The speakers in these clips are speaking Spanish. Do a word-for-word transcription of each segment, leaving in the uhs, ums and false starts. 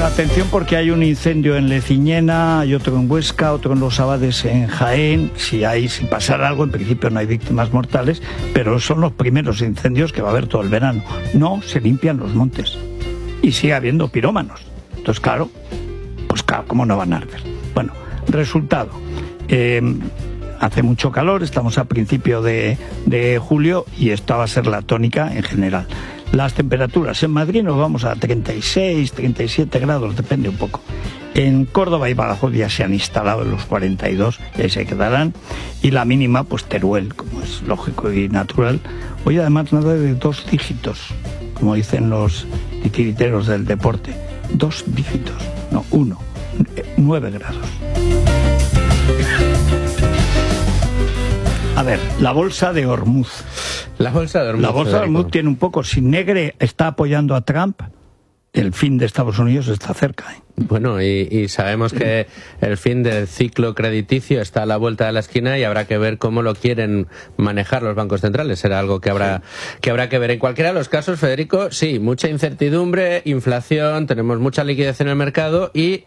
atención porque hay un incendio en Leciñena, hay otro en Huesca, otro en Los Abades en Jaén. Si hay, si pasara algo, en principio no hay víctimas mortales, pero son los primeros incendios que va a haber todo el verano. No se limpian los montes y sigue habiendo pirómanos. Entonces, claro, pues claro, ¿cómo no van a arder? Bueno, resultado, eh, hace mucho calor, estamos a principio de, de julio y esta va a ser la tónica en general. Las temperaturas en Madrid nos vamos a treinta y seis, treinta y siete grados, depende un poco. En Córdoba y Badajoz ya se han instalado en los cuarenta y dos, y ahí se quedarán. Y la mínima, pues Teruel, como es lógico y natural. Hoy además nada de dos dígitos, como dicen los titiriteros del deporte. Dos dígitos, no, uno, nueve grados. A ver, la bolsa de Hormuz. La bolsa de Hormuz. La bolsa de Hormuz tiene un poco, si Negre está apoyando a Trump, el fin de Estados Unidos está cerca, ¿eh? Bueno, y, y sabemos que el fin del ciclo crediticio está a la vuelta de la esquina y habrá que ver cómo lo quieren manejar los bancos centrales. Será algo que habrá, que habrá que ver. En cualquiera de los casos, Federico, sí, mucha incertidumbre, inflación, tenemos mucha liquidez en el mercado y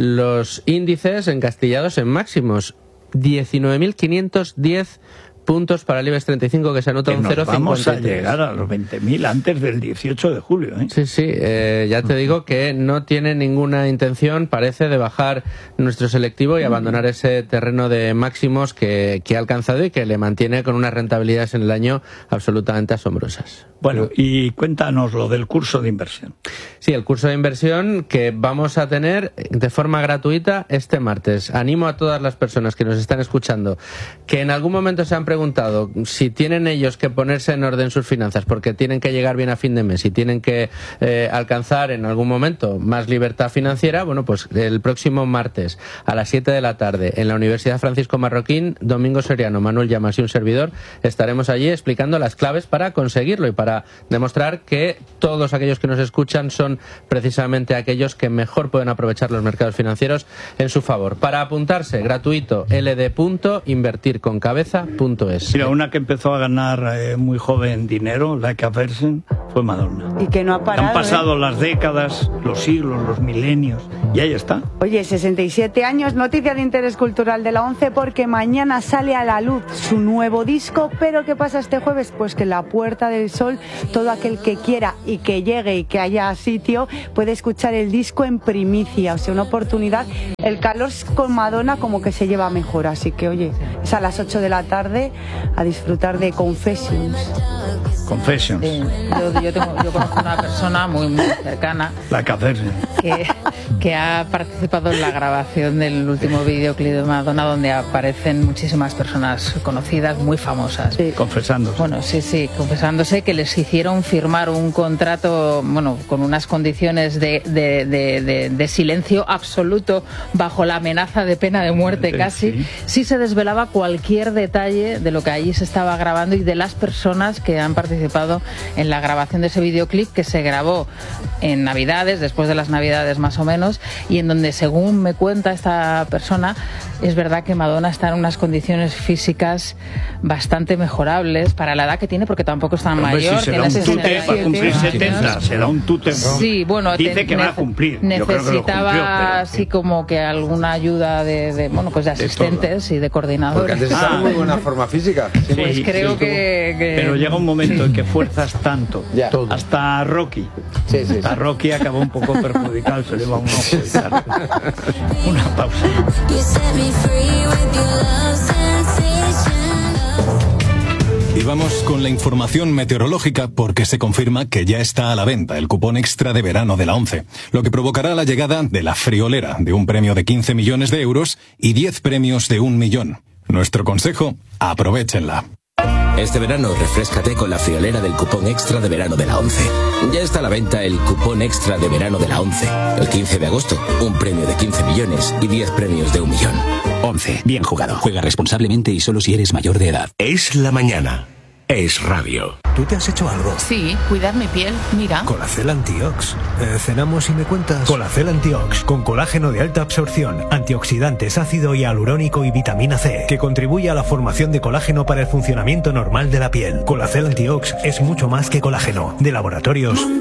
los índices encastillados en máximos. diecinueve mil quinientos diez puntos para el IBEX treinta y cinco, que se anota un cero coma cincuenta y tres. Vamos a llegar a los veinte mil antes del dieciocho de julio, ¿eh? Sí, sí, eh, ya te digo que no tiene ninguna intención, parece, de bajar nuestro selectivo y abandonar ese terreno de máximos que, que ha alcanzado y que le mantiene con unas rentabilidades en el año absolutamente asombrosas. Bueno, y cuéntanos lo del curso de inversión. Sí, el curso de inversión que vamos a tener de forma gratuita este martes. Animo a todas las personas que nos están escuchando que en algún momento se han preguntado si tienen ellos que ponerse en orden sus finanzas porque tienen que llegar bien a fin de mes y tienen que eh, alcanzar en algún momento más libertad financiera. Bueno, pues el próximo martes a las siete de la tarde en la Universidad Francisco Marroquín, Domingo Soriano, Manuel Llamas y un servidor estaremos allí explicando las claves para conseguirlo y para demostrar que todos aquellos que nos escuchan son precisamente aquellos que mejor pueden aprovechar los mercados financieros en su favor. Para apuntarse, gratuito, l d punto invertir con cabeza punto es. Mira, una que empezó a ganar eh, muy joven dinero, Like a Person, fue Madonna. Y que no ha parado. Han pasado ¿eh? las décadas, los siglos, los milenios, y ahí está. Oye, sesenta y siete años, noticia de interés cultural de la ONCE, porque mañana sale a la luz su nuevo disco. Pero ¿qué pasa este jueves? Pues que en la Puerta del Sol, todo aquel que quiera y que llegue y que haya sitio puede escuchar el disco en primicia, o sea, una oportunidad. El calor con Madonna como que se lleva mejor, así que oye, es a las ocho de la tarde a disfrutar de Confessions. Confessions. Eh, yo, yo, tengo, yo conozco una persona muy, muy cercana La Caverna. que, que ha participado en la grabación del último videoclip de Madonna, donde aparecen muchísimas personas conocidas, muy famosas. Sí. Confesándose. Bueno, sí, sí, confesándose que les hicieron firmar un contrato, bueno, con unas condiciones de, de, de, de, de silencio absoluto bajo la amenaza de pena de muerte casi, sí. si se desvelaba cualquier detalle de lo que allí se estaba grabando y de las personas que han participado en la grabación de ese videoclip, que se grabó en Navidades, después de las Navidades más o menos, y en donde, según me cuenta esta persona, es verdad que Madonna está en unas condiciones físicas bastante mejorables para la edad que tiene, porque tampoco es tan Hombre, mayor. si se da un tute, va a cumplir setenta, se da un tute. Sí, bueno, dice te, que va a cumplir. Yo creo que lo necesitaba cumplió, pero, así como que alguna ayuda de, de bueno, pues de asistentes de y de coordinadores. Porque antes estaba en muy buena forma física. Sí, pues sí, creo sí, que, que... Pero llega un momento en que fuerzas tanto. Ya. Hasta Rocky. Sí, sí, Hasta sí. Rocky acabó un poco perjudicado, se le va un ojo y tal. Una pausa. Y vamos con la información meteorológica porque se confirma que ya está a la venta el cupón extra de verano de la ONCE, lo que provocará la llegada de la friolera de un premio de quince millones de euros y diez premios de un millón. Nuestro consejo, aprovéchenla. Este verano refréscate con la friolera del cupón extra de verano de la ONCE. Ya está a la venta el cupón extra de verano de la ONCE. El quince de agosto, un premio de quince millones y diez premios de un millón. ONCE, bien jugado. Juega responsablemente y solo si eres mayor de edad. Es la mañana. Es radio. ¿Tú te has hecho algo? Sí, cuidar mi piel, mira. Colacel Antiox. Eh, ¿Cenamos y me cuentas? Colacel Antiox, con colágeno de alta absorción, antioxidantes, ácido hialurónico y vitamina C, que contribuye a la formación de colágeno para el funcionamiento normal de la piel. Colacel Antiox es mucho más que colágeno. De Laboratorios Mundo Natural.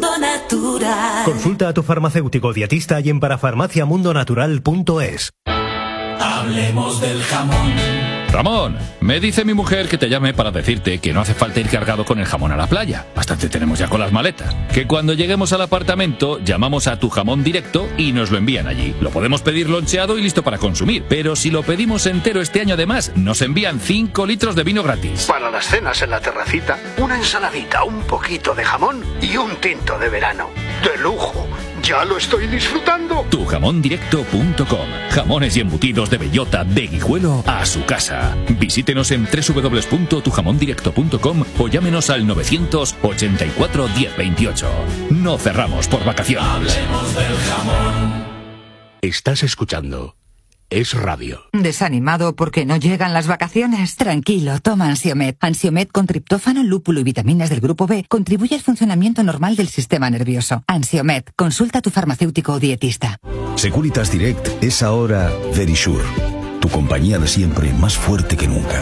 natural. Consulta a tu farmacéutico dietista y en parafarmacia mundo natural punto es. Hablemos del jamón. Ramón, me dice mi mujer que te llame para decirte que no hace falta ir cargado con el jamón a la playa. Bastante tenemos ya con las maletas. Que cuando lleguemos al apartamento llamamos a Tu Jamón Directo y nos lo envían allí. Lo podemos pedir loncheado y listo para consumir. Pero si lo pedimos entero este año además, nos envían cinco litros de vino gratis. Para las cenas en la terracita, una ensaladita, un poquito de jamón y un tinto de verano. ¡De lujo! ¡Ya lo estoy disfrutando! tu jamón directo punto com. Jamones y embutidos de bellota de Guijuelo a su casa. Visítenos en doble u doble u doble u punto tu jamón directo punto com o llámenos al novecientos ochenta y cuatro diez veintiocho. No cerramos por vacaciones. Hablemos del jamón. Estás escuchando Es Radio. ¿Desanimado porque no llegan las vacaciones? Tranquilo, toma Ansiomed. Ansiomed con triptófano, lúpulo y vitaminas del grupo B contribuye al funcionamiento normal del sistema nervioso. Ansiomed, consulta a tu farmacéutico o dietista. Securitas Direct es ahora Verisure, tu compañía de siempre más fuerte que nunca.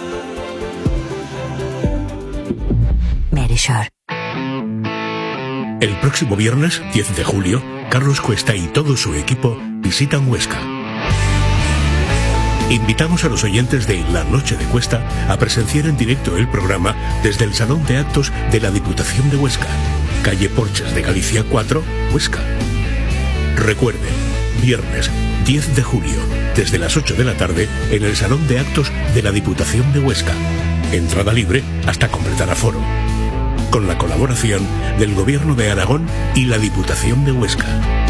Verisure. El próximo viernes, diez de julio, Carlos Cuesta y todo su equipo visitan Huesca. Invitamos a los oyentes de La Noche de Cuesta a presenciar en directo el programa desde el Salón de Actos de la Diputación de Huesca, calle Porches de Galicia cuatro, Huesca. Recuerde, viernes diez de julio, desde las ocho de la tarde, en el Salón de Actos de la Diputación de Huesca. Entrada libre hasta completar aforo. Con la colaboración del Gobierno de Aragón y la Diputación de Huesca.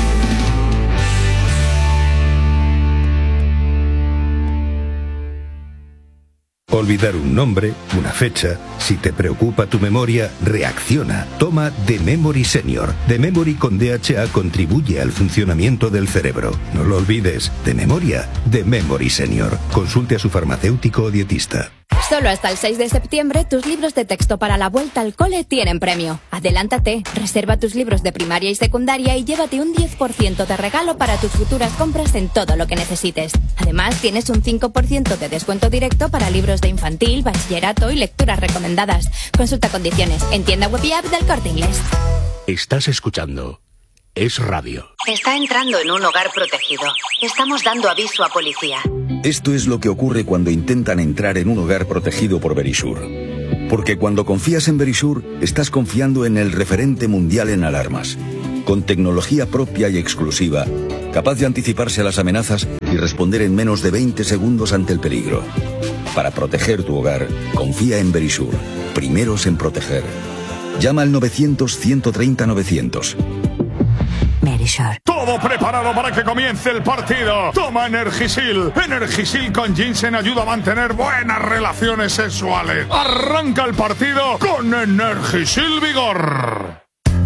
Olvidar un nombre, una fecha, si te preocupa tu memoria, reacciona. Toma The Memory Senior. The Memory con D H A contribuye al funcionamiento del cerebro. No lo olvides, de memoria, The Memory Senior. Consulte a su farmacéutico o dietista. Solo hasta el seis de septiembre tus libros de texto para la vuelta al cole tienen premio. Adelántate, reserva tus libros de primaria y secundaria y llévate un diez por ciento de regalo para tus futuras compras en todo lo que necesites. Además, tienes un cinco por ciento de descuento directo para libros de infantil, bachillerato y lecturas recomendadas. Consulta condiciones en tienda web y app del Corte Inglés. Estás escuchando Es Radio. Está entrando en un hogar protegido. Estamos dando aviso a policía. Esto es lo que ocurre cuando intentan entrar en un hogar protegido por Verisure. Porque cuando confías en Verisure, estás confiando en el referente mundial en alarmas. Con tecnología propia y exclusiva, capaz de anticiparse a las amenazas y responder en menos de veinte segundos ante el peligro. Para proteger tu hogar, confía en Verisure. Primeros en proteger. Llama al novecientos, ciento treinta, novecientos. Verisure. Todo preparado para que comience el partido. Toma Energisil. Energisil con ginseng ayuda a mantener buenas relaciones sexuales. Arranca el partido con Energisil Vigor.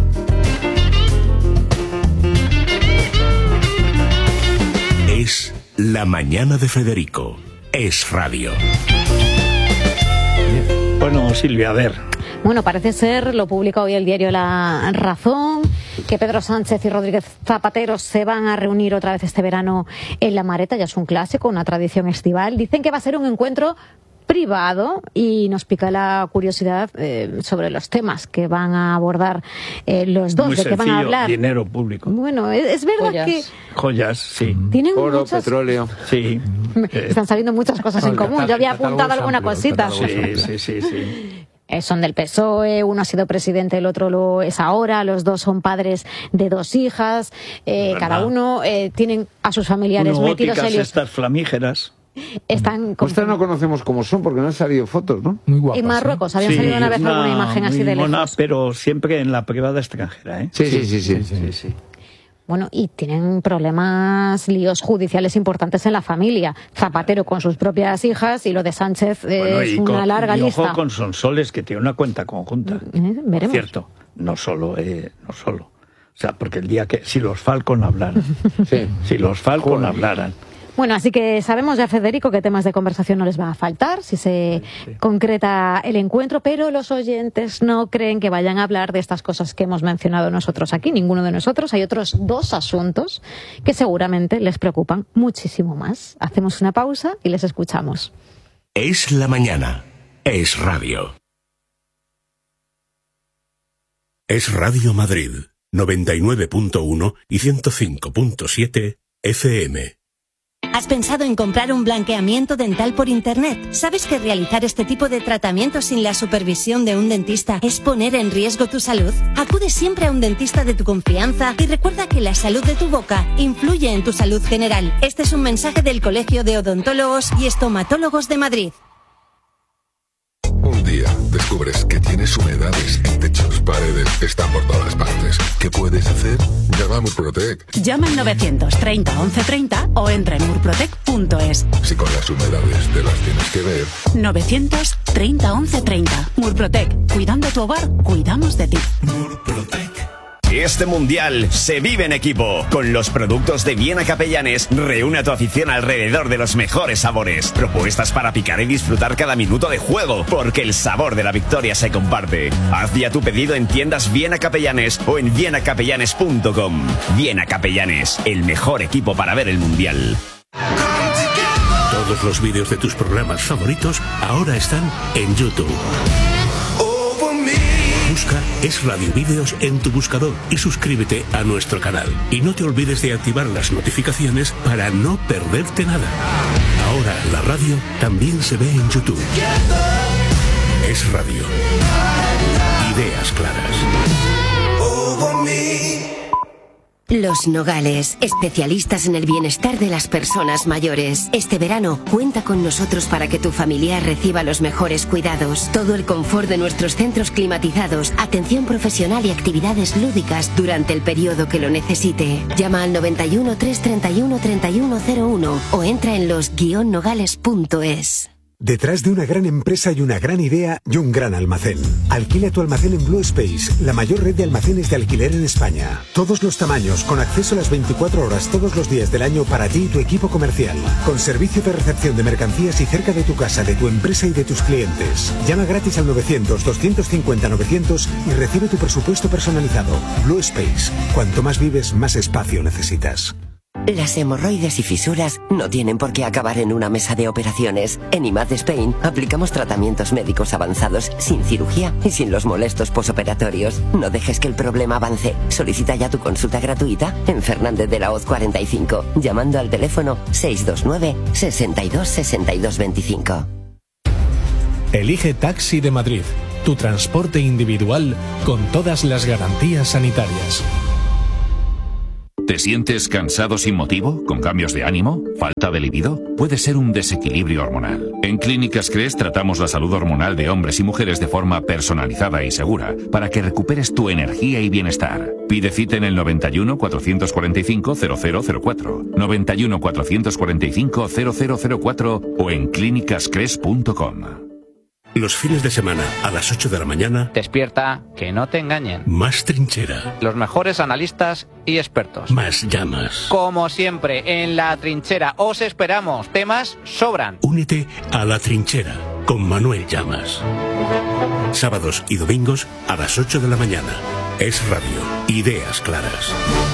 Es La Mañana de Federico. Es Radio. Bueno, Silvia, a ver. Bueno, parece ser, lo publica hoy el diario La Razón, que Pedro Sánchez y Rodríguez Zapatero se van a reunir otra vez este verano en La Mareta. Ya es un clásico, una tradición estival. Dicen que va a ser un encuentro privado y nos pica la curiosidad eh, sobre los temas que van a abordar eh, los dos, Muy de qué sencillo, van a hablar. Dinero público. Bueno, es, es verdad Joyas. que Joyas, sí. tienen Oro, muchas... petróleo. Sí. Están saliendo muchas cosas en común. Yo había apuntado alguna cosita. Sí, sí, sí, sí. Eh, son del P S O E, uno ha sido presidente, el otro lo es ahora, los dos son padres de dos hijas, eh, cada uno eh, tienen a sus familiares Uno metidos góticas, ellos. estas flamígeras. Están con... Ustedes no conocemos cómo son porque no han salido fotos, ¿no? Muy guapas. En Marruecos, habían Sí, salido una vez una alguna imagen así muy de mona, lejos. pero siempre en la privada extranjera, ¿eh? Sí, sí, sí, sí. sí, sí, sí. Bueno, y tienen problemas, líos judiciales importantes en la familia. Zapatero con sus propias hijas y lo de Sánchez eh, Bueno, es y una con, larga y lista. ojo con Sonsoles, que tiene una cuenta conjunta. Eh, veremos. Cierto, no solo, eh, no solo. O sea, porque el día que, si los Falcon hablaran, Sí. si los Falcon Joder. Eh, hablaran, Bueno, así que sabemos ya, Federico, que temas de conversación no les va a faltar si se sí, sí. concreta el encuentro, pero los oyentes no creen que vayan a hablar de estas cosas que hemos mencionado nosotros aquí, ninguno de nosotros. Hay otros dos asuntos que seguramente les preocupan muchísimo más. Hacemos una pausa y les escuchamos. Es la mañana. Es Radio. Es Radio Madrid. noventa y nueve punto uno y ciento cinco punto siete F M. ¿Has pensado en comprar un blanqueamiento dental por internet? ¿Sabes que realizar este tipo de tratamientos sin la supervisión de un dentista es poner en riesgo tu salud? Acude siempre a un dentista de tu confianza y recuerda que la salud de tu boca influye en tu salud general. Este es un mensaje del Colegio de Odontólogos y Estomatólogos de Madrid. Un día descubres que tienes humedades en techos, paredes, están por todas partes. ¿Qué puedes hacer? Llama a Murprotec. Llama al novecientos treinta once treinta o entra en murprotec punto es. Si con las humedades te las tienes que ver. novecientos treinta once treinta. Murprotec. Cuidando tu hogar, cuidamos de ti. Murprotec. Este mundial se vive en equipo. Con los productos de Viena Capellanes, reúne a tu afición alrededor de los mejores sabores. Propuestas para picar y disfrutar cada minuto de juego, porque el sabor de la victoria se comparte. Haz ya tu pedido en tiendas Viena Capellanes o en viena capellanes punto com. Viena Capellanes, el mejor equipo para ver el mundial. Todos los vídeos de tus programas favoritos ahora están en YouTube. Busca Es Radio Vídeos en tu buscador y suscríbete a nuestro canal. Y no te olvides de activar las notificaciones para no perderte nada. Ahora la radio también se ve en YouTube. Es Radio. Ideas claras. Los Nogales, especialistas en el bienestar de las personas mayores. Este verano, cuenta con nosotros para que tu familiar reciba los mejores cuidados. Todo el confort de nuestros centros climatizados, atención profesional y actividades lúdicas durante el periodo que lo necesite. Llama al noventa y uno, trescientos treinta y uno, treinta y uno cero uno o entra en los guion nogales punto es. Detrás de una gran empresa hay una gran idea y un gran almacén. Alquila tu almacén en Blue Space, la mayor red de almacenes de alquiler en España. Todos los tamaños, con acceso a las veinticuatro horas todos los días del año para ti y tu equipo comercial. Con servicio de recepción de mercancías y cerca de tu casa, de tu empresa y de tus clientes. Llama gratis al novecientos, doscientos cincuenta, novecientos y recibe tu presupuesto personalizado. Blue Space. Cuanto más vives, más espacio necesitas. Las hemorroides y fisuras no tienen por qué acabar en una mesa de operaciones. En I M A D Spain aplicamos tratamientos médicos avanzados sin cirugía y sin los molestos posoperatorios. No dejes que el problema avance. Solicita ya tu consulta gratuita en Fernández de la Hoz cuarenta y cinco, llamando al teléfono seis dos nueve, sesenta y dos, sesenta y dos veinticinco. Elige Taxi de Madrid, tu transporte individual con todas las garantías sanitarias. ¿Te sientes cansado sin motivo? ¿Con cambios de ánimo? ¿Falta de libido? Puede ser un desequilibrio hormonal. En Clínicas Cres tratamos la salud hormonal de hombres y mujeres de forma personalizada y segura para que recuperes tu energía y bienestar. Pide cita en el noventa y uno, cuatrocientos cuarenta y cinco, cero cero cero cuatro, noventa y uno, cuatrocientos cuarenta y cinco, cero cero cero cuatro o en clínicas cres punto com. Los fines de semana, a las ocho de la mañana... Despierta, que no te engañen. Más trinchera. Los mejores analistas y expertos. Más llamas. Como siempre, en La Trinchera os esperamos. Temas sobran. Únete a La Trinchera con Manuel Llamas. Sábados y domingos a las ocho de la mañana. Es Radio. Ideas claras.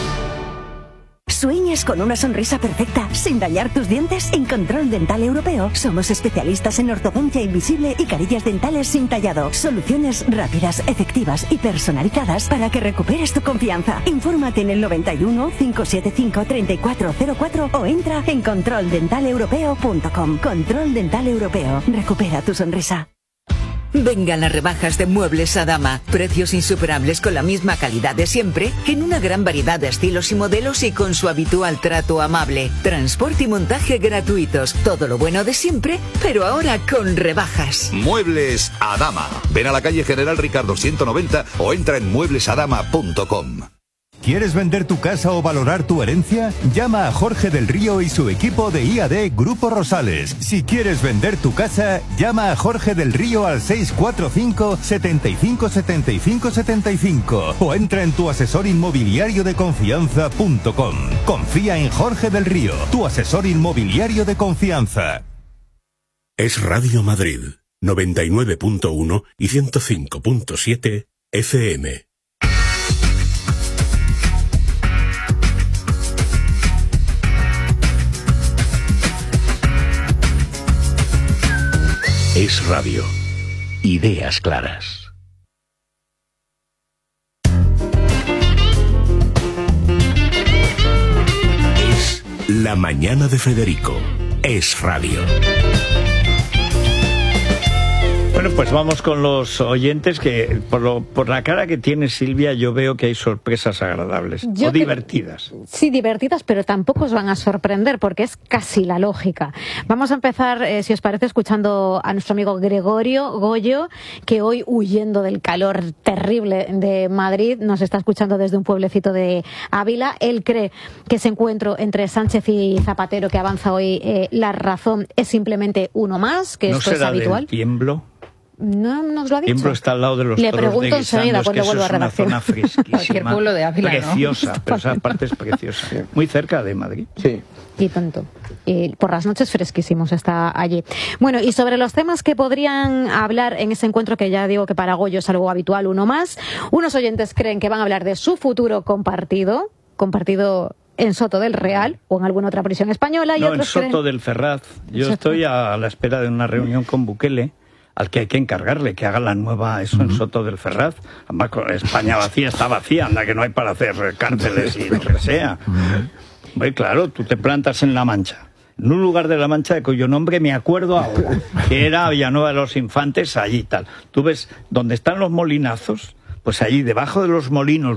¿Sueñas con una sonrisa perfecta sin dañar tus dientes? En Control Dental Europeo somos especialistas en ortodoncia invisible y carillas dentales sin tallado. Soluciones rápidas, efectivas y personalizadas para que recuperes tu confianza. Infórmate en el noventa y uno, cinco siete cinco, treinta y cuatro cero cuatro o entra en control dental europeo punto com. Control Dental Europeo. Recupera tu sonrisa. Vengan las rebajas de Muebles Adama. Precios insuperables con la misma calidad de siempre, en una gran variedad de estilos y modelos y con su habitual trato amable. Transporte y montaje gratuitos. Todo lo bueno de siempre, pero ahora con rebajas. Muebles Adama. Ven a la calle General Ricardo ciento noventa o entra en muebles adama punto com. ¿Quieres vender tu casa o valorar tu herencia? Llama a Jorge del Río y su equipo de I A D Grupo Rosales. Si quieres vender tu casa, llama a Jorge del Río al seis cuatro cinco, setenta y cinco, setenta y cinco, setenta y cinco o entra en tu asesor inmobiliario de confianza punto com. Confía en Jorge del Río, tu asesor inmobiliario de confianza. Es Radio Madrid, noventa y nueve punto uno y ciento cinco punto siete F M. Es Radio. Ideas claras. La mañana de Federico. Es radio. Bueno, pues vamos con los oyentes, que por, lo, por la cara que tiene Silvia yo veo que hay sorpresas agradables Yo o que- divertidas. Sí, divertidas, pero tampoco os van a sorprender porque es casi la lógica. Vamos a empezar, eh, si os parece, escuchando a nuestro amigo Gregorio Goyo, que hoy, huyendo del calor terrible de Madrid, nos está escuchando desde un pueblecito de Ávila. Él cree que ese encuentro entre Sánchez y Zapatero que avanza hoy, eh, La Razón, es simplemente uno más, que ¿No esto es será habitual. del Tiemblo? No nos lo ha dicho. Tiemblo está al lado de los Le toros de pregunto enseguida Guisandos, que cuando eso vuelva a es una redacción. zona fresquísima, Cualquier pueblo de Ávila, ¿no? preciosa, pero esa parte es preciosa. Muy cerca de Madrid. Sí. Y tanto. Y por las noches fresquísimos está allí. Bueno, y sobre los temas que podrían hablar en ese encuentro, que ya digo que para Goyo es algo habitual, uno más, unos oyentes creen que van a hablar de su futuro compartido, compartido en Soto del Real o en alguna otra prisión española, y No, en otros Soto creen... del Ferraz. Yo Soto. estoy a la espera de una reunión con Bukele, al que hay que encargarle que haga la nueva, eso en Soto del Ferraz. Además, con España vacía está vacía, anda que no hay para hacer cárceles y lo que sea. Muy claro, tú te plantas en La Mancha, en un lugar de La Mancha de cuyo nombre me acuerdo ahora, que era Villanueva de los Infantes, allí tal. Tú ves donde están los molinazos, pues allí debajo de los molinos,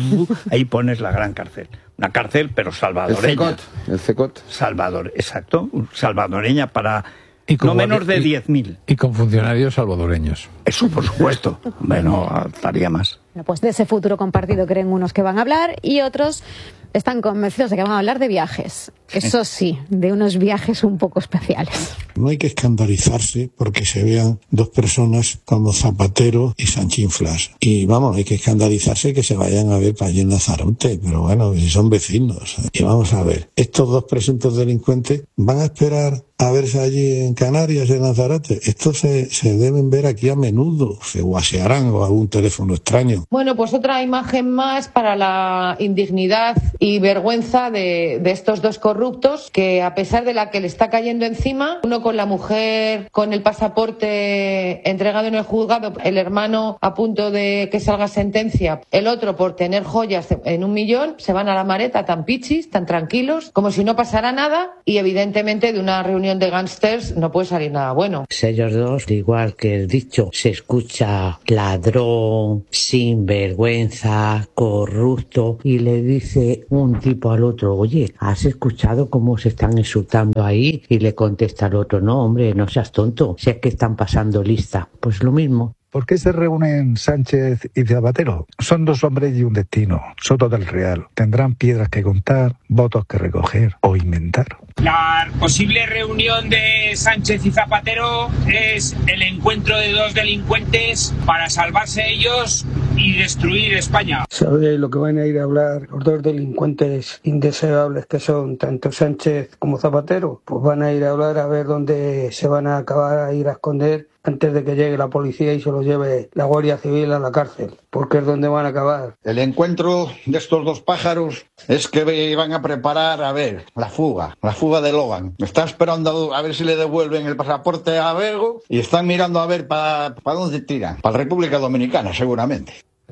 ahí pones la gran cárcel. Una cárcel, pero El salvadoreña. Cecot. El Cecot. Salvador, exacto, salvadoreña para Y con no menos guardia- de y- diez mil. Y con funcionarios salvadoreños. Eso, por supuesto. Bueno, estaría más. Bueno, pues de ese futuro compartido creen unos que van a hablar y otros están convencidos de que van a hablar de viajes. Eso sí, de unos viajes un poco especiales. No hay que escandalizarse porque se vean dos personas como Zapatero y Sanchinflas. Y vamos, hay que escandalizarse que se vayan a ver para allí en Lanzarote, pero bueno, si son vecinos. Y vamos a ver, estos dos presuntos delincuentes van a esperar a verse allí en Canarias, en Lanzarote. Estos se, se deben ver aquí a menudo, se guasearán o algún teléfono extraño. Bueno, pues otra imagen más para la indignidad y vergüenza de, de estos dos corruptos que, a pesar de la que le está cayendo encima, uno con la mujer con el pasaporte entregado en el juzgado, el hermano a punto de que salga sentencia, el otro por tener joyas en un millón, se van a la Mareta tan pichis, tan tranquilos, como si no pasara nada, y evidentemente de una reunión de gángsters no puede salir nada bueno. Ellos dos, igual que el dicho, se escucha ladrón, sinvergüenza, corrupto, y le dice un tipo al otro, oye, ¿has escuchado cómo se están insultando ahí? Y le contesta al otro, no, hombre, no seas tonto, si es que están pasando lista. Pues lo mismo. ¿Por qué se reúnen Sánchez y Zapatero? Son dos hombres y un destino, Soto del Real. Tendrán piedras que contar, votos que recoger o inventar. La posible reunión de Sánchez y Zapatero es el encuentro de dos delincuentes para salvarse ellos y destruir España. ¿Sabe lo que van a ir a hablar los dos delincuentes indeseables que son tanto Sánchez como Zapatero? Pues van a ir a hablar a ver dónde se van a acabar a ir a esconder antes de que llegue la policía y se los lleve la Guardia Civil a la cárcel, porque es donde van a acabar. El encuentro de estos dos pájaros es que van a preparar, a ver, la fuga, la fuga de Logan. Está esperando a ver si le devuelven el pasaporte a Bego y están mirando a ver para pa dónde tiran. Para la República Dominicana, seguramente.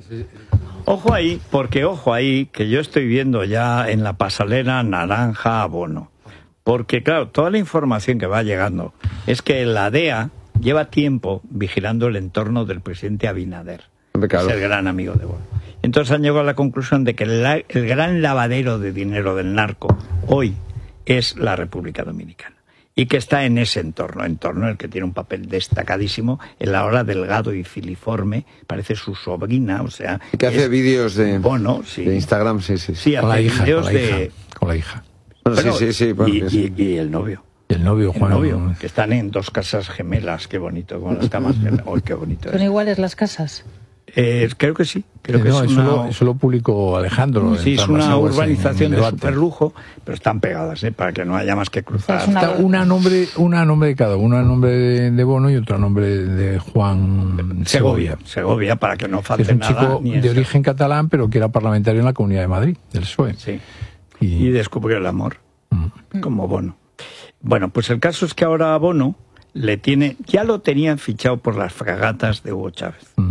Ojo ahí, porque ojo ahí, que yo estoy viendo ya en la pasarela naranja a Bono. Porque claro, toda la información que va llegando es que la D E A lleva tiempo vigilando el entorno del presidente Abinader, claro. Es el gran amigo de Bono. Entonces han llegado a la conclusión de que el, el gran lavadero de dinero del narco hoy es la República Dominicana. Y que está en ese entorno, entorno en el que tiene un papel destacadísimo, el ahora delgado y filiforme, parece su sobrina, o sea... Que hace vídeos de, Bono, sí. de Instagram, sí, sí. Sí, Con hace la hija, vídeos con la de... hija, con la hija. Bueno, Bueno, sí, sí, sí. Bueno, y, que sí. y- y el novio. Y el novio, El Juan. novio, que están en dos casas gemelas, qué bonito, con las camas gemelas. ¡Uy, qué bonito ¿Son es! iguales las casas? Eh, creo que sí, creo Eh, que no, es eso, una... lo, eso lo publicó Alejandro. Sí, en es una Farmacia West, en urbanización de debate. superlujo, pero están pegadas, ¿eh? Para que no haya más que cruzar. Está una nombre, una nombre de cada uno, un nombre de, de Bono y otro nombre de Juan Segovia, Segovia. Segovia, para que no Que falte es un nada. chico ni de eso. origen catalán, pero que era parlamentario en la Comunidad de Madrid, del P S O E. Sí. Y, descubrió el amor, como Bono. Bueno, pues el caso es que ahora a Bono le tiene, ya lo tenían fichado por las fragatas de Hugo Chávez.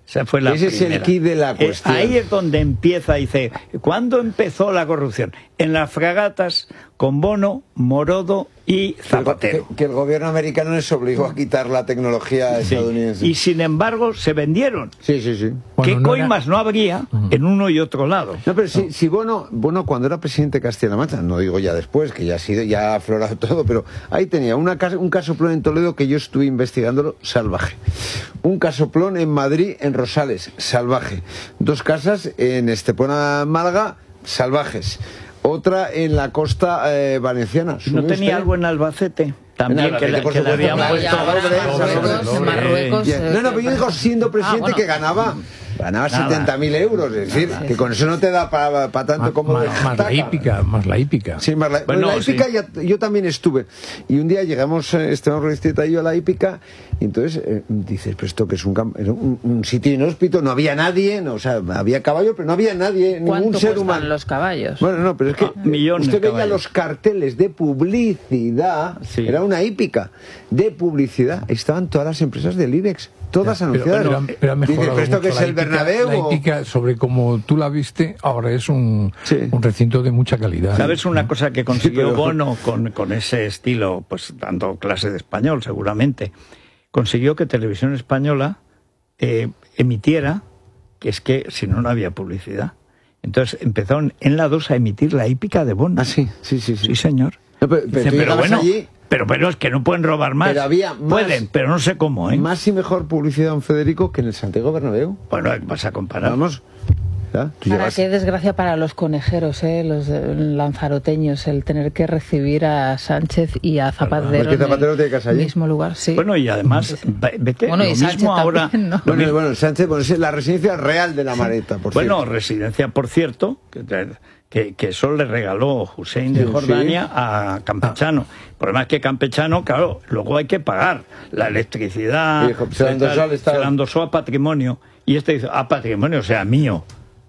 Esa fue la Ese es primera. el key de la Eh, cuestión. ahí es donde empieza, dice, ¿cuándo empezó la corrupción? En las fragatas con Bono, Morodo y Zapatero. Que, que el gobierno americano les obligó a quitar la tecnología Sí. estadounidense. Y sin embargo se vendieron. Sí, sí, sí. ¿Qué Bueno, no coimas era- no habría en uno y otro lado? No, pero si, si Bono, Bono cuando era presidente de Castilla-La Mancha, no digo ya después, que ya ha sido, ya ha aflorado todo, pero ahí tenía una casa, un casoplón en Toledo que yo estuve investigándolo, salvaje. Un casoplón en Madrid, en Rosales, salvaje. Dos casas en Estepona, Málaga, salvajes. Otra en la costa eh, valenciana. ¿No ¿Sudeste? tenía algo en Albacete? También, En Albacete, que, le- por que le supuesto, habían claro, puesto... ya, Marruecos, en Marruecos, Eh, No, no, pero yo digo siendo presidente Ah, bueno. que ganaba ganaba Nada. setenta mil euros, es decir, que con eso no te da para tanto como Más, de más la taca. hípica, más la hípica. Sí, más la, Bueno, la hípica sí. ya- yo también estuve. Y un día llegamos, eh, Esteban Rodríguez y yo a la hípica, y entonces eh, dices, pero esto que es un, camp- era un, un sitio inhóspito, no había nadie, no, o sea, había caballo, pero no había nadie, ningún ¿Cuánto ser cuestan humano. los caballos? Bueno, no, pero es que millones usted de veía caballos. los carteles de publicidad, era una hípica de publicidad, estaban todas las empresas del IBEX, todas Pero, anunciadas. pero, pero ha Dice, mejorado ¿pero esto que mucho es la el hípica- Bernabéu? La o- hípica, sobre como tú la viste, ahora es un, un recinto de mucha calidad. ¿Sabes una cosa que consiguió pero- Bono con, con ese estilo, pues dando clase de español seguramente? Consiguió que Televisión Española eh, emitiera, que es que si no, no había publicidad. Entonces empezaron en la dos a emitir la hípica de Bono. Ah, sí, sí, sí. Sí, señor. No, pero, pero Dice, tú pero llegabas bueno, allí, pero, pero es que no pueden robar más. Pero había más- Pueden, pero no sé cómo, ¿eh? más y mejor publicidad, don Federico, que en el Santiago Bernabéu. Bueno, vas a comparar. Vamos. ¿ya? Tú Para llegas- qué desgracia para los conejeros, ¿eh? Los eh, lanzaroteños, el tener que recibir a Sánchez y a Zapatero, Porque Zapatero en tiene casa el allí. mismo lugar. Sí. Bueno, y además, ve- vete, Bueno, y lo Sánchez mismo ahora... también, ¿no? Bueno, bueno, Sánchez, bueno, es la residencia real de la Mareta, por Bueno, cierto. residencia, por cierto, que, que, que eso le regaló Hussein de Sí, Jordania sí. a Campechano. El problema es que Campechano, claro, luego hay que pagar la electricidad, Sí, se la endosó al Estado. se la endosó a patrimonio, y este dice, a patrimonio, o sea, mío.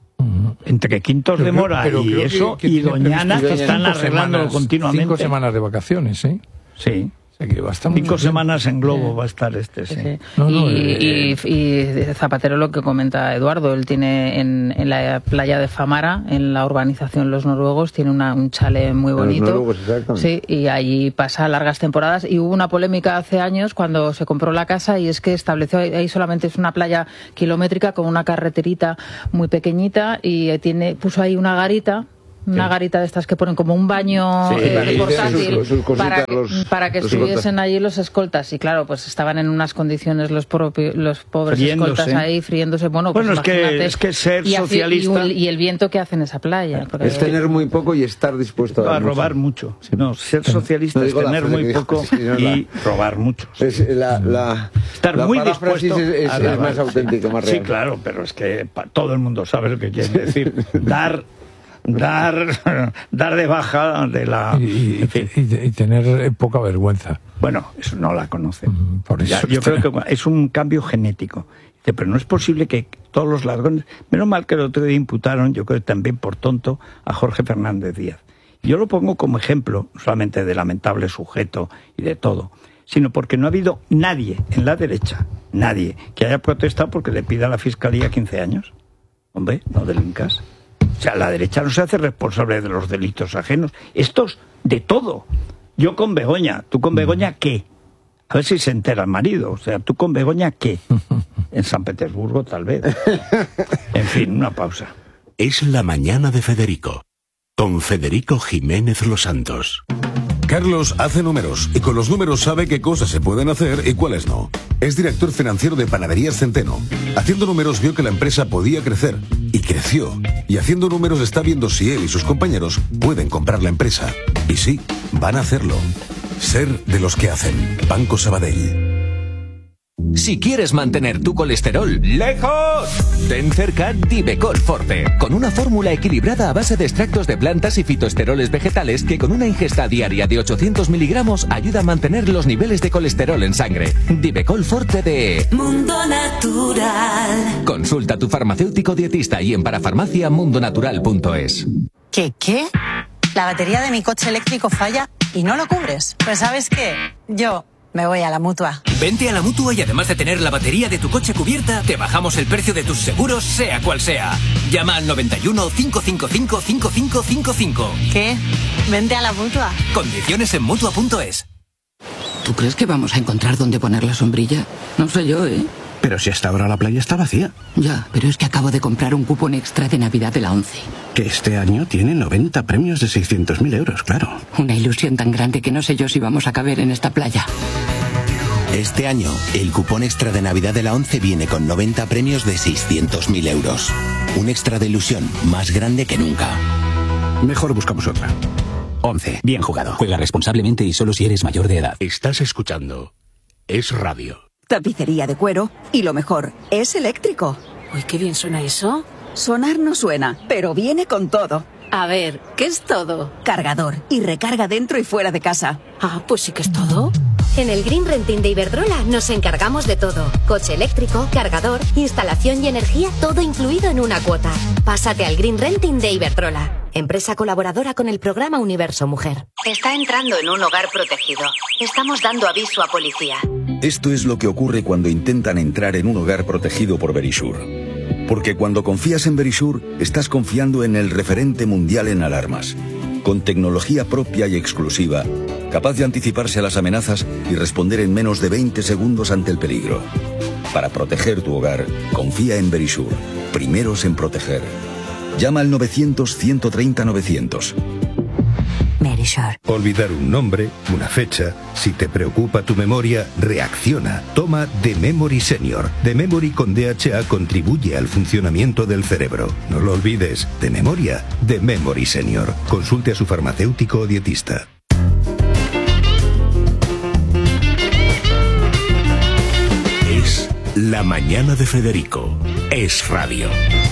Entre Quintos Pero de creo- Mora pero y creo eso, que- que y tiene Doñana, previsto que están cinco arreglándolo semanas- continuamente. Cinco semanas de vacaciones, ¿sí? Sí. O sea que va a estar muy Cinco bien. semanas en globo va a estar este, sí. Sí. No, no, y, eh, y- y Zapatero, lo que comenta Eduardo, él tiene en, en la playa de Famara, en la urbanización Los Noruegos, tiene una, un chale muy Los bonito. noruegos, exactamente. Sí, y allí pasa largas temporadas. Y hubo una polémica hace años cuando se compró la casa, y es que estableció ahí solamente es una playa kilométrica con una carreterita muy pequeñita, y eh, tiene puso ahí una garita. Una garita de estas que ponen como un baño Sí, eh, para que portátil hicieran sus- sus cositas, para que, los- para que los estuviesen escoltas. allí los escoltas. Y claro, pues estaban en unas condiciones los, propi- los pobres Friéndose. escoltas ahí friéndose. Bueno, pues Bueno, es que- imagínate. es que ser y, así- socialista- y, y el viento que hace en esa playa. porque- Es tener muy poco y estar dispuesto a, A dar robar mucho. No, ser socialista No es digo la tener frase muy que dijo, poco sí, no, y la- robar mucho. Es la, la, Estar la muy paráfrasis dispuesto es, es- a es robar. más auténtica, más real. Sí, claro, pero es que pa- todo el mundo sabe lo que quiere decir. Dar, dar, dar de baja de la... Y, y- en fin. y- y tener eh, poca vergüenza. Bueno, eso no la conocen. Por Ya, eso yo está- creo que es un cambio genético. Dice, pero no es posible que todos los ladrones... Menos mal que el otro día imputaron, yo creo que también por tonto, a Jorge Fernández Díaz. Yo lo pongo como ejemplo, no solamente de lamentable sujeto y de todo, sino porque no ha habido nadie en la derecha, nadie, que haya protestado porque le pida a la Fiscalía quince años. Hombre, no delincas. O sea, la derecha no se hace responsable de los delitos ajenos. Estos, de todo. Yo con Begoña, ¿tú con Begoña qué? A ver si se entera el marido. O sea, ¿tú con Begoña qué? En San Petersburgo, tal vez. En fin, una pausa. Es la mañana de Federico, con Federico Jiménez Los Santos. Carlos hace números y con los números sabe qué cosas se pueden hacer y cuáles no. Es director financiero de Panaderías Centeno. Haciendo números vio que la empresa podía crecer y creció. Y haciendo números está viendo si él y sus compañeros pueden comprar la empresa. Y sí, van a hacerlo. Ser de los que hacen. Banco Sabadell. Si quieres mantener tu colesterol lejos, ten cerca Divecol Forte, con una fórmula equilibrada a base de extractos de plantas y fitoesteroles vegetales que con una ingesta diaria de ochocientos miligramos ayuda a mantener los niveles de colesterol en sangre. Divecol Forte de Mundo Natural. Consulta a tu farmacéutico dietista y en parafarmacia mundonatural punto es. ¿Qué qué? La batería de mi coche eléctrico falla y no lo cubres. Pues ¿sabes qué? Yo Me voy a la Mutua. Vente a la Mutua y además de tener la batería de tu coche cubierta, te bajamos el precio de tus seguros, sea cual sea. Llama al noventa y uno, cinco cinco cinco, cinco cinco cinco cinco. ¿Qué? Vente a la Mutua. Condiciones en Mutua punto es. ¿Tú crees que vamos a encontrar dónde poner la sombrilla? No sé yo, ¿eh? Pero si hasta ahora la playa está vacía. Ya, pero es que acabo de comprar un cupón extra de Navidad de la ONCE. Que este año tiene noventa premios de seiscientos mil euros, claro. Una ilusión tan grande que no sé yo si vamos a caber en esta playa. Este año, el cupón extra de Navidad de la ONCE viene con noventa premios de seiscientos mil euros. Un extra de ilusión más grande que nunca. Mejor buscamos otra. ONCE. Bien jugado. Juega responsablemente y solo si eres mayor de edad. Estás escuchando Es Radio. Tapicería de cuero y lo mejor, es eléctrico. Uy, qué bien suena eso. Sonar no suena, pero viene con todo. A ver, ¿qué es todo? Cargador y recarga dentro y fuera de casa. Ah, pues sí que es todo. En el Green Renting de Iberdrola nos encargamos de todo. Coche eléctrico, cargador, instalación y energía, todo incluido en una cuota. Pásate al Green Renting de Iberdrola, empresa colaboradora con el programa Universo Mujer. Está entrando en un hogar protegido. Estamos dando aviso a policía. Esto es lo que ocurre cuando intentan entrar en un hogar protegido por Verisure. Porque cuando confías en Verisure, estás confiando en el referente mundial en alarmas. Con tecnología propia y exclusiva, capaz de anticiparse a las amenazas y responder en menos de veinte segundos ante el peligro. Para proteger tu hogar, confía en Verisure. Primeros en proteger. Llama al novecientos, ciento treinta, novecientos. Verisure. Olvidar un nombre, una fecha. Si te preocupa tu memoria, reacciona. Toma The Memory Senior. The Memory con D H A contribuye al funcionamiento del cerebro. No lo olvides. De memoria, The Memory Senior. Consulte a su farmacéutico o dietista. Es La Mañana de Federico. Es Radio.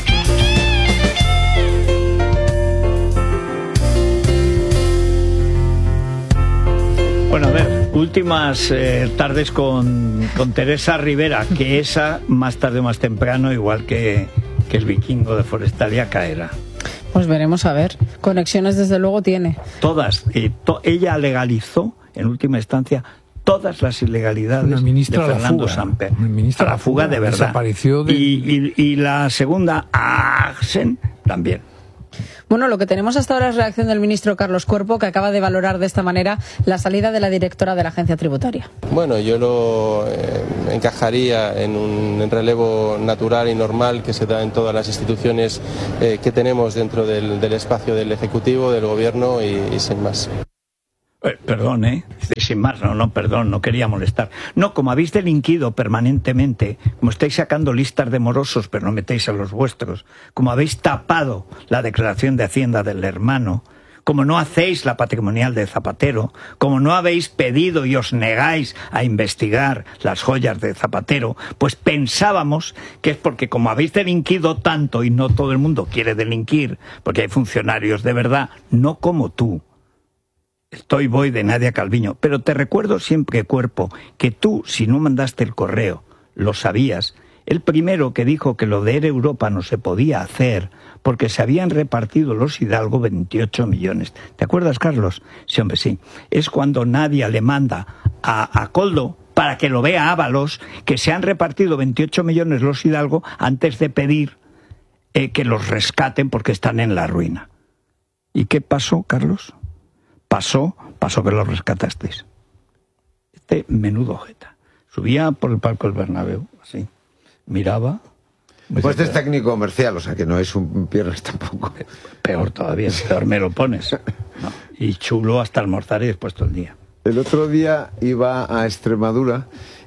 Bueno, a ver, últimas eh, tardes con, con Teresa Rivera, que esa más tarde o más temprano, igual que, que el vikingo de Forestalia, caerá. Pues veremos a ver. Conexiones desde luego tiene. Todas. Eh, to, ella legalizó, en última instancia, todas las ilegalidades de Fernando Samper. A la fuga de verdad. Desapareció de... y, y, y la segunda, Axen, también. Bueno, lo que tenemos hasta ahora es reacción del ministro Carlos Cuerpo, que acaba de valorar de esta manera la salida de la directora de la agencia tributaria. Bueno, yo lo eh, encajaría en un relevo natural y normal que se da en todas las instituciones eh, que tenemos dentro del, del espacio del Ejecutivo, del Gobierno y, y sin más. Eh, perdón, ¿eh? Sin más, no, no, perdón, no quería molestar. No, como habéis delinquido permanentemente, como estáis sacando listas de morosos, pero no metéis a los vuestros, como habéis tapado la declaración de Hacienda del hermano, como no hacéis la patrimonial de Zapatero, como no habéis pedido y os negáis a investigar las joyas de Zapatero, pues pensábamos que es porque como habéis delinquido tanto, y no todo el mundo quiere delinquir, porque hay funcionarios de verdad, no como tú. Estoy voy de Nadia Calviño, pero te recuerdo siempre, Cuerpo, que tú, si no mandaste el correo, lo sabías. El primero que dijo que lo de Air Europa no se podía hacer porque se habían repartido los Hidalgo veintiocho millones. ¿Te acuerdas, Carlos? Sí, hombre, sí. Es cuando Nadia le manda a, a Coldo para que lo vea Ábalos que se han repartido veintiocho millones los Hidalgo antes de pedir eh, que los rescaten porque están en la ruina. ¿Y qué pasó, Carlos? Pasó, pasó que lo rescatasteis. Este menudo jeta. Subía por el palco del Bernabéu, así, miraba. Pues este es técnico comercial, o sea que no es un piernas tampoco. Peor todavía, peor me lo pones. No. Y chulo hasta almorzar y después todo el día. El otro día iba a Extremadura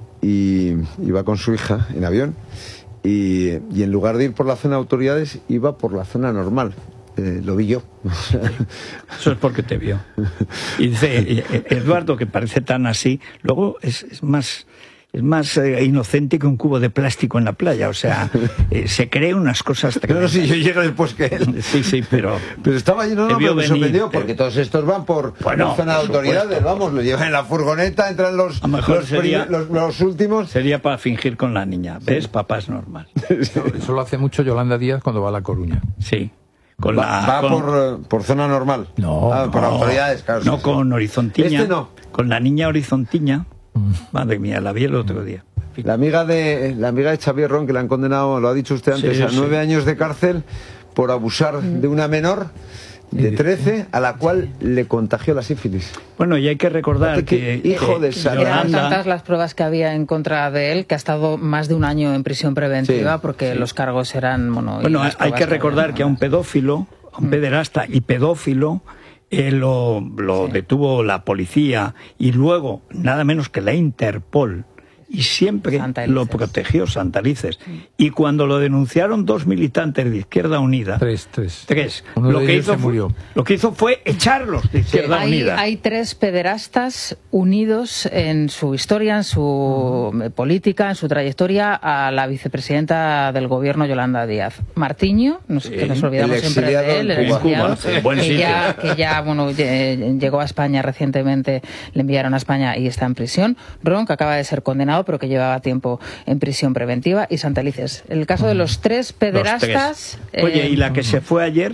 y iba con su hija en avión y, y en lugar de ir por la zona de autoridades iba por la zona normal. Eh, lo vi yo. Eso es porque te vio. Y dice Eduardo, que parece tan así, luego es, es más es más eh, inocente que un cubo de plástico en la playa. O sea, eh, se cree unas cosas tremendas. Pero sí, yo llego después que él. Sí, sí, pero... Pero estaba lleno, no, no, me sorprendió, porque todos estos van por, bueno, por zona de autoridades, vamos, lo llevan en la furgoneta, entran los, los, sería, los, los últimos. Sería para fingir con la niña. ¿Ves? Sí. Papá es normal. Eso, eso lo hace mucho Yolanda Díaz cuando va a La Coruña. Sí. Con va la, va con... Por, por zona normal. No, ah, por no, autoridades, claro. No, sí, con Horizontiña. Este no. Con la niña Horizontiña. Madre mía, la vi el otro día. La amiga de la amiga de Xavier Ron, que la han condenado, lo ha dicho usted antes, sí, a nueve sí. años de cárcel por abusar de una menor de trece a la cual le contagió la sífilis. Bueno, y hay que recordar que, que hijo de Santa eran tantas las pruebas que había en contra de él que ha estado más de un año en prisión preventiva, sí, porque sí. los cargos eran... Bueno, bueno hay que recordar que, que a un pedófilo, a un pederasta y pedófilo, eh, lo, lo sí. detuvo la policía y luego nada menos que la Interpol, y siempre lo protegió Santalices. Y cuando lo denunciaron dos militantes de Izquierda Unida, tres, tres, tres Uno lo, de que ellos hizo se murió. Fue, lo que hizo fue echarlos de Izquierda hay, Unida. Hay tres pederastas unidos en su historia, en su uh-huh. política, en su trayectoria, a la vicepresidenta del gobierno, Yolanda Díaz. Martiño, nos, sí, que nos olvidamos siempre de él, el exiliado, que ya, que ya bueno, llegó a España recientemente, le enviaron a España y está en prisión. Ron, que acaba de ser condenado, pero que llevaba tiempo en prisión preventiva, y Santalices. El caso de los tres pederastas... Los tres. Oye, eh, ¿y la que se fue ayer?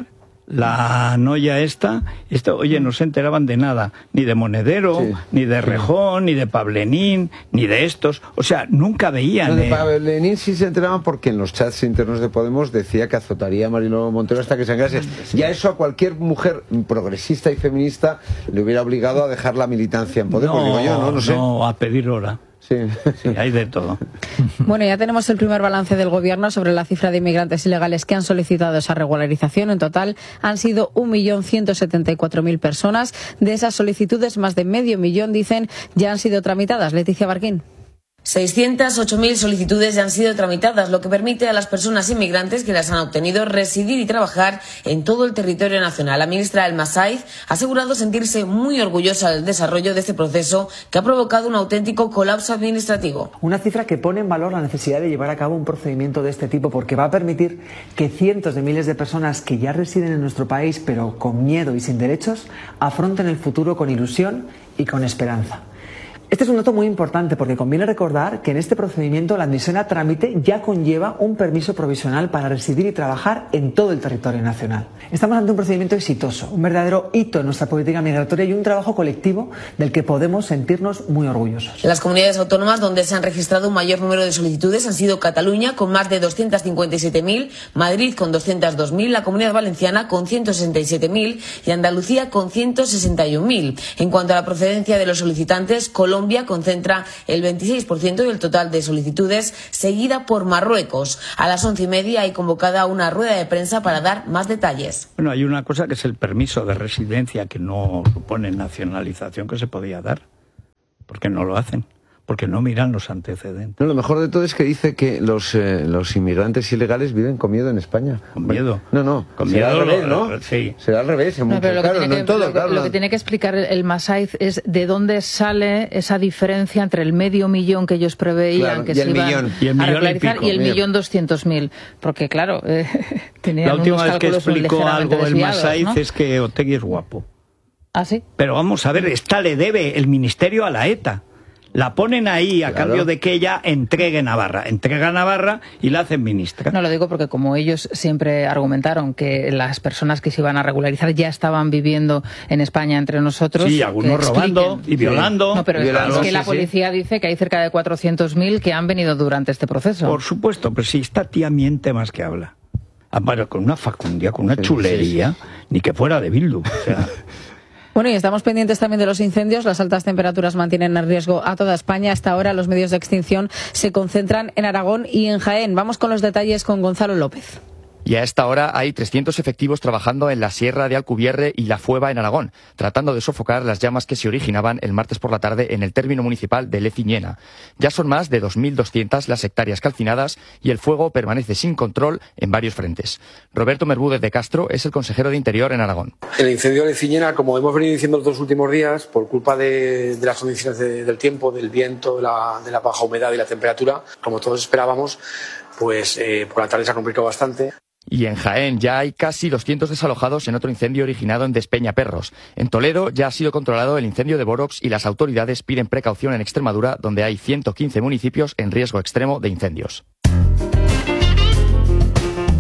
La noya esta, esto, oye, no se enteraban de nada, ni de Monedero, sí. ni de Rejón, ni de Pablenín, ni de estos, o sea, nunca veían. No, de eh. Pablenín sí se enteraban porque en los chats internos de Podemos decía que azotaría a Mariló Montero hasta que sangrase. Sí. Ya eso a cualquier mujer progresista y feminista le hubiera obligado a dejar la militancia en Podemos, no, digo yo, ¿no? No sé. No, a pedir hora. Sí. Sí, hay de todo. Bueno, ya tenemos el primer balance del Gobierno sobre la cifra de inmigrantes ilegales que han solicitado esa regularización. En total han sido un millón ciento setenta y cuatro mil personas. De esas solicitudes, más de medio millón, dicen, ya han sido tramitadas. Leticia Barquín. seiscientas ocho mil solicitudes ya han sido tramitadas, lo que permite a las personas inmigrantes que las han obtenido residir y trabajar en todo el territorio nacional. La ministra El Masaiz ha asegurado sentirse muy orgullosa del desarrollo de este proceso que ha provocado un auténtico colapso administrativo. Una cifra que pone en valor la necesidad de llevar a cabo un procedimiento de este tipo, porque va a permitir que cientos de miles de personas que ya residen en nuestro país pero con miedo y sin derechos afronten el futuro con ilusión y con esperanza. Este es un dato muy importante porque conviene recordar que en este procedimiento la admisión a trámite ya conlleva un permiso provisional para residir y trabajar en todo el territorio nacional. Estamos ante un procedimiento exitoso, un verdadero hito en nuestra política migratoria y un trabajo colectivo del que podemos sentirnos muy orgullosos. Las comunidades autónomas donde se han registrado un mayor número de solicitudes han sido Cataluña con más de doscientas cincuenta y siete mil, Madrid con doscientas dos mil, la Comunidad Valenciana con ciento sesenta y siete mil y Andalucía con ciento sesenta y un mil. En cuanto a la procedencia de los solicitantes, Colombia Colombia concentra el veintiséis por ciento del total de solicitudes, seguida por Marruecos. A las once y media hay convocada una rueda de prensa para dar más detalles. Bueno, hay una cosa que es el permiso de residencia que no supone nacionalización que se podía dar. ¿Por qué no lo hacen? Porque no miran los antecedentes. No, lo mejor de todo es que dice que los eh, los inmigrantes ilegales viven con miedo en España. ¿Con miedo? No, no. Con será miedo, al revés, ¿no? Sí. Será al revés, en no, mucho, pero lo claro, que no que, en todo, lo, claro. Lo que tiene que explicar el Masaiz es de dónde sale esa diferencia entre el medio millón que ellos preveían claro, que y se el iban millón. Y el millón a regularizar y, pico, y el mira. millón doscientos mil. Porque, claro, eh, tenían La última unos vez que cálculos explicó ligeramente algo el desviados, Masaiz, ¿no? es que Otegi es guapo. ¿Ah, sí? Pero vamos a ver, esta le debe el ministerio a la ETA. La ponen ahí a Claro. cambio de que ella entregue Navarra. Entrega Navarra y la hacen ministra. No lo digo porque como ellos siempre argumentaron que las personas que se iban a regularizar ya estaban viviendo en España entre nosotros. Sí, algunos que robando expliquen. y violando. No, pero Violando, es que sí, la sí. policía dice que hay cerca de cuatrocientos mil que han venido durante este proceso. Por supuesto, pero si esta tía miente más que habla. Ah, bueno, con una facundia, con una Sí, chulería, sí, ni que fuera de Bildu. O sea, Bueno, y estamos pendientes también de los incendios. Las altas temperaturas mantienen en riesgo a toda España. Hasta ahora los medios de extinción se concentran en Aragón y en Jaén. Vamos con los detalles con Gonzalo López. Y a esta hora hay trescientos efectivos trabajando en la Sierra de Alcubierre y La Fueva en Aragón, tratando de sofocar las llamas que se originaban el martes por la tarde en el término municipal de Leciñena. Ya son más de dos mil doscientas las hectáreas calcinadas y el fuego permanece sin control en varios frentes. Roberto Merbúdez de Castro es el consejero de Interior en Aragón. El incendio de Leciñena, como hemos venido diciendo los dos últimos días, por culpa de, de las condiciones de, del tiempo, del viento, de la, de la baja humedad y la temperatura, como todos esperábamos, pues eh, por la tarde se ha complicado bastante. Y en Jaén ya hay casi doscientos desalojados en otro incendio originado en Despeñaperros. En Toledo ya ha sido controlado el incendio de Borox y las autoridades piden precaución en Extremadura, donde hay ciento quince municipios en riesgo extremo de incendios.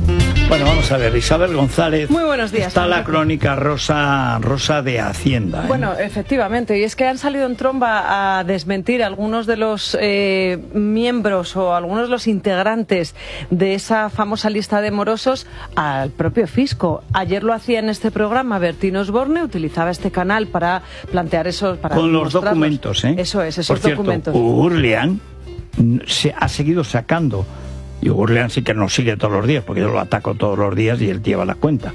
Bueno, vamos a ver, Isabel González. Muy buenos días. Está la crónica rosa, rosa de Hacienda. ¿eh? Bueno, efectivamente, y es que han salido en tromba a desmentir algunos de los eh, miembros o algunos de los integrantes de esa famosa lista de morosos al propio fisco. Ayer lo hacía en este programa Bertín Osborne, utilizaba este canal para plantear esos... Para Con los mostrarlos. documentos, ¿eh? Eso es, esos Por cierto, documentos. Urlian se ha seguido sacando. Y Urlian sí que nos sigue todos los días, porque yo lo ataco todos los días y él lleva la cuenta.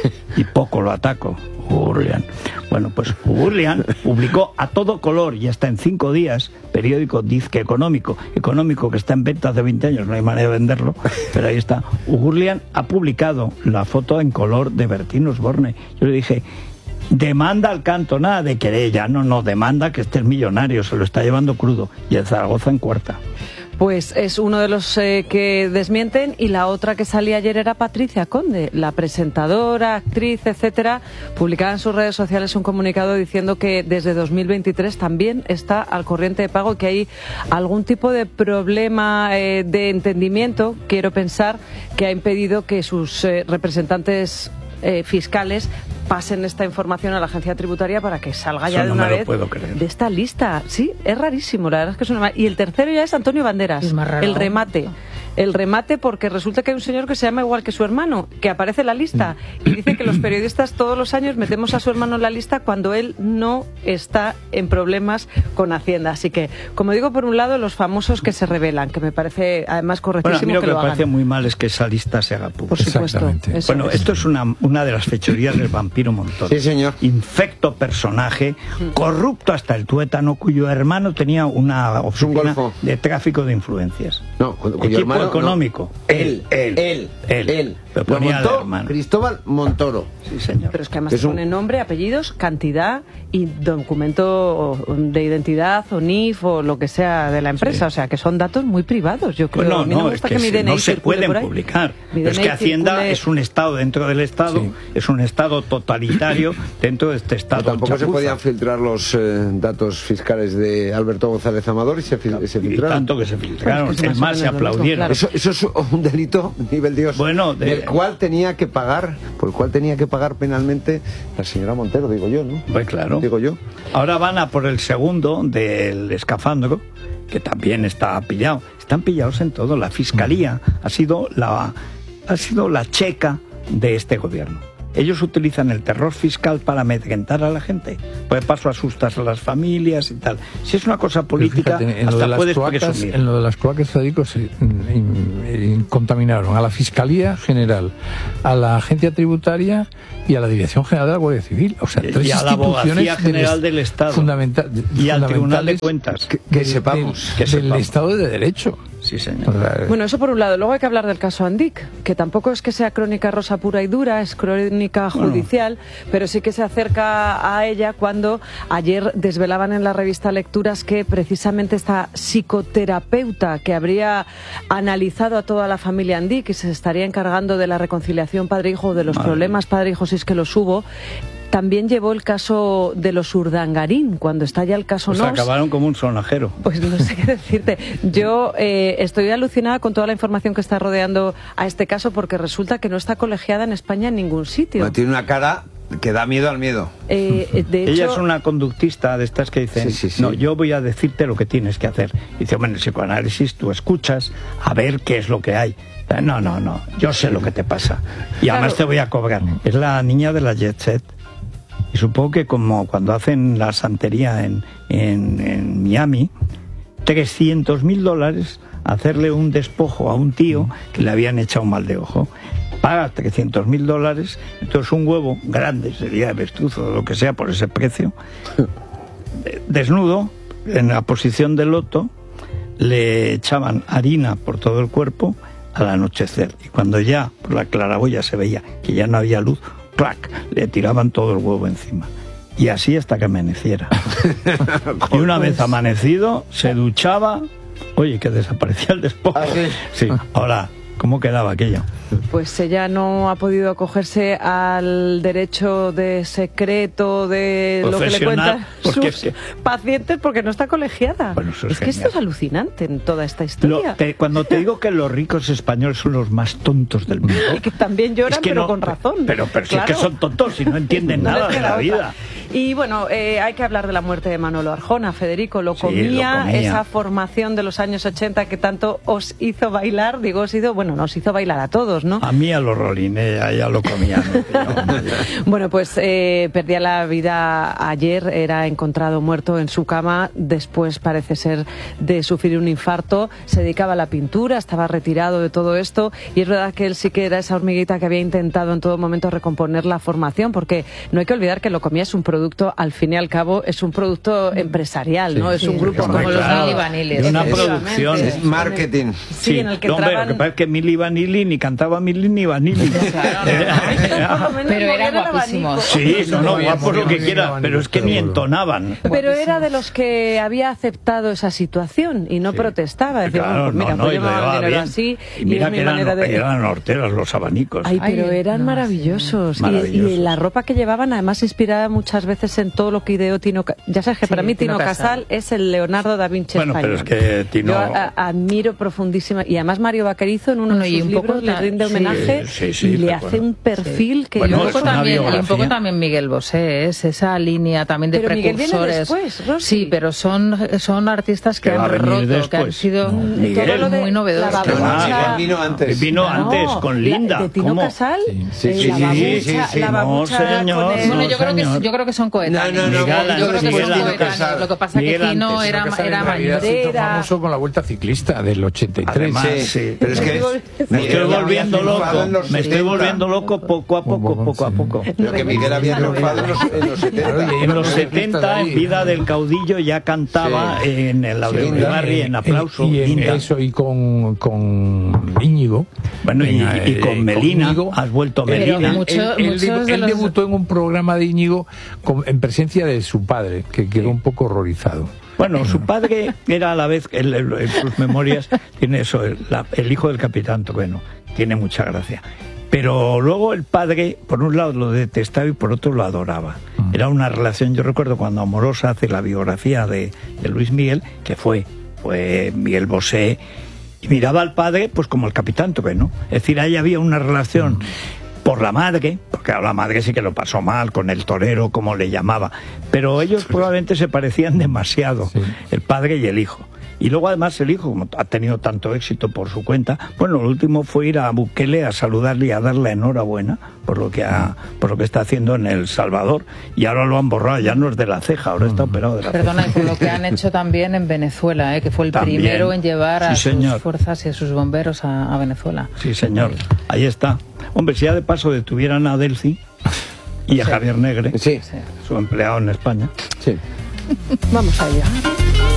Y poco lo ataco, Urlian. Bueno, pues Urlian publicó a todo color y hasta en cinco días, periódico Disque Económico, económico que está en venta hace veinte años, no hay manera de venderlo, pero ahí está. Urlian ha publicado la foto en color de Bertín Osborne. Yo le dije... Demanda al canto, nada de querella, no, no, demanda que este es millonario, se lo está llevando crudo, y el Zaragoza en cuarta. Pues es uno de los eh, que desmienten, y la otra que salía ayer era Patricia Conde, la presentadora, actriz, etcétera, publicaba en sus redes sociales un comunicado diciendo que desde dos mil veintitrés también está al corriente de pago, que hay algún tipo de problema eh, de entendimiento, quiero pensar, que ha impedido que sus eh, representantes eh, fiscales pasen esta información a la agencia tributaria para que salga ya Eso de no una me lo vez puedo creer. de esta lista. Sí, es rarísimo, la verdad es que es una... Y el tercero ya es Antonio Banderas, Es más raro. el remate. El remate, porque resulta que hay un señor que se llama igual que su hermano, que aparece en la lista, y dice que los periodistas todos los años metemos a su hermano en la lista cuando él no está en problemas con Hacienda. Así que, como digo, por un lado, los famosos que se revelan, que me parece además Bueno, a correctísimo mí lo que que lo me parece hagan. muy mal es que esa lista se haga pública. Por supuesto. Eso Bueno, es. esto es una, una de las fechorías del vampiro Montoro. Sí, señor. Infecto personaje, corrupto hasta el tuétano, cuyo hermano tenía una oficina golfo. de tráfico de influencias. No, cu- cuyo Equipo hermano, económico. no. Él, él, él, él. él. Lo Lo ponía montó el hermano. Cristóbal Montoro. Sí, señor. Pero es que además Es un- pone nombre, apellidos, cantidad y documento de identidad o N I F o lo que sea de la empresa. Sí. O sea, que son datos muy privados. Yo creo. Bueno, A mí no, no, me es gusta que, que, mi se- D N I no se circule pueden por ahí. publicar. Mi Pero es D N I que Hacienda circule- es un Estado dentro del Estado, Sí. es un Estado totalitario dentro de este Estado. Pero tampoco se chapuza. podían filtrar los eh, datos fiscales de Alberto González Amador y se, fil- se Y filtraron. tanto que se filtraron, Bueno, es que es el más o más se menos lo mismo, aplaudieron. claro. Eso, eso es un delito nivel Dios. Bueno, de- del cual tenía que pagar, por el cual tenía que pagar penalmente la señora Montero, digo yo, ¿no? Pues claro. Digo yo. Ahora van a por el segundo del escafandro, que también está pillado. Están pillados en todo. La Fiscalía ha sido la, ha sido la checa de este gobierno. Ellos utilizan el terror fiscal para amedrentar a la gente. Pues paso asustas a las familias y tal. Si es una cosa Pero política, fíjate, en lo de hasta las puedes cloacas, presumir. en lo de las cloacas Federico, se in- in- contaminaron a la Fiscalía General, a la Agencia Tributaria y a la Dirección General de la Guardia Civil. O sea, Y- tres y a la Abogacía instituciones General del Estado. fundamenta- Y al Tribunal de fundamentales Cuentas. Que, que del- sepamos. del, que del sepamos. Estado de Derecho. Sí, señor. O sea, Bueno, eso por un lado. Luego hay que hablar del caso Andic, que tampoco es que sea crónica rosa pura y dura, es crónica judicial, pero sí que se acerca a ella cuando ayer desvelaban en la revista Lecturas que precisamente esta psicoterapeuta que habría analizado a toda la familia Andic y se estaría encargando de la reconciliación padre-hijo, de los Madre. problemas padre-hijo si es que los hubo, también llevó el caso de los Urdangarín, cuando estalla el caso Pues Nos. acabaron como un sonajero. Pues no sé qué decirte. Yo eh, estoy alucinada con toda la información que está rodeando a este caso porque resulta que no está colegiada en España en ningún sitio. Bueno, tiene una cara que da miedo al miedo. Eh, de hecho, Ella es una conductista de estas que dicen, Sí, sí, sí. no, yo voy a decirte lo que tienes que hacer. Dice, bueno, el psicoanálisis tú escuchas a ver qué es lo que hay. No, no, no, yo sé lo que te pasa. Y además Claro. te voy a cobrar. Es la niña de la Jet Set. Y supongo que como cuando hacen la santería en, en, en Miami, trescientos mil dólares hacerle un despojo a un tío que le habían echado un mal de ojo. Paga trescientos mil dólares, entonces un huevo grande, sería de avestruz o lo que sea por ese precio, desnudo, en la posición de loto, le echaban harina por todo el cuerpo al anochecer. Y cuando ya por la claraboya se veía que ya no había luz, ¡clac!, le tiraban todo el huevo encima. Y así hasta que amaneciera. Y una vez amanecido, se duchaba, oye, que desaparecía el despojo. Sí, ahora, ¿Cómo quedaba aquello? Pues ella no ha podido acogerse al derecho de secreto de lo que le cuentan sus porque... pacientes porque no está colegiada. Bueno, eso es es que genial. esto es alucinante en toda esta historia. Lo, te, cuando te digo que los ricos españoles son los más tontos del mundo... Y que también lloran, es que pero no, con razón. Pero, pero claro. si es que son tontos y no entienden no nada de la, la vida. Y bueno, eh, hay que hablar de la muerte de Manolo Arjona. Federico, lo, Sí, comía, lo comía, esa formación de los años ochenta que tanto os hizo bailar, digo, os hizo, bueno, nos hizo bailar a todos, ¿no? A mí a los Rolines, a ella lo comían. Bueno, pues eh, perdía la vida ayer, era encontrado muerto en su cama, después parece ser de sufrir un infarto, se dedicaba a la pintura, estaba retirado de todo esto, y es verdad que él sí que era esa hormiguita que había intentado en todo momento recomponer la formación, porque no hay que olvidar que Lo Comía es un producto, al fin y al cabo, es un producto empresarial, ¿no? Sí, es sí, un grupo como como los claro, Milli Vanilli. una producción. Es marketing. Sí, Sí, en el que no, hombre, entraban... lo que pasa es que Milli Vanilli ni cantaba Milli ni Vanilli. Pero eran guapísimos. Sí, no, no, guapos lo que quiera, pero es que ni entonaban. Pero era de los que había aceptado esa situación y no sí. protestaba. Decía, Claro, bueno, pues mira, no, no, pues y yo lo me llevaba dinero bien. así. Y mira y que eran, de... eran horteras los abanicos. Ay, pero Ay, eran no, maravillosos. sí. maravillosos. Y, y la ropa que llevaban, además, inspirada muchas veces en todo lo que ideó Tino Casal. Ya sabes que Sí, para mí Tino, Tino Casal. Casal es el Leonardo da Vinci Bueno, español. pero es que Tino... Yo a, a, admiro profundísima. Y además Mario Vaquerizo en uno Bueno, de y sus un libros poco le la- rinde sí, homenaje sí, sí, y le recuerdo. hace un perfil que Bueno, yo... Y un, es poco una también, y un biografía. poco también Miguel Bosé, es esa línea también de Pero Miguel viene precursores. después, Rosy. Sí, pero son, son artistas que Que va han a venir roto, que han después. sido No, Miguel. todo lo de- muy novedosos. la Que va, babucha- Miguel vino antes. Vino No, antes con Linda. la- de Tino ¿Cómo? Casal. Sí, eh, sí, la sí, babucha, sí, sí, sí. la No, babucha señor, con el- Bueno, no, yo creo, que, señor. yo creo que son coetáneos. No, no, no, Miguel, yo creo que Miguel son antes. coetáneos. Lo que pasa es Miguel que Tino antes. era, Tino Casal era en realidad se hizo mayorera. famoso con la Vuelta Ciclista del ochenta y tres. Además, Sí, sí. pero es que Me estoy Miguel volviendo había triunfado loco. en los Me estoy setenta. volviendo loco poco a poco, poco a poco. Pero que Miguel había triunfado en los, en los setenta. En los setenta, en Vida del Caudillo, ya cantaba Sí. en el Audiobarri, en Aplauso. Y en Linda. eso, y con, con Íñigo. Bueno, y, En, y eh, con Melina, Íñigo. has vuelto Él- Melina. él- Mucho- él- él muchos debu- de él los- debutó en un programa de Íñigo con- en presencia de su padre, que quedó un poco horrorizado. Bueno, su padre era a la vez, él, él, en sus memorias, tiene eso, el, la- el hijo del capitán Trueno, tiene mucha gracia. Pero luego el padre, por un lado lo detestaba y por otro lo adoraba. Era una relación, yo recuerdo cuando Amorosa hace la biografía de, de Luis Miguel, que fue, fue Miguel Bosé, y miraba al padre pues como el capitán Trueno. Es decir, ahí había una relación por la madre, porque a la madre sí que lo pasó mal con el torero, como le llamaba, pero ellos probablemente se parecían demasiado, Sí. el padre y el hijo. Y luego además el hijo, como ha tenido tanto éxito por su cuenta, bueno, lo último fue ir a Bukele a saludarle y a darle enhorabuena por lo que ha, por lo que está haciendo en El Salvador, y ahora lo han borrado, ya no es de la ceja, ahora está operado de la Perdona, y ceja. por lo que han hecho también en Venezuela, ¿eh? Que fue el También. primero en llevar a Sí, señor. sus fuerzas y a sus bomberos a, a Venezuela. Sí, señor, ahí está. Hombre, si ya de paso detuvieran a Delcy y a Javier Negre, Sí. su empleado en España. Sí. Vamos allá.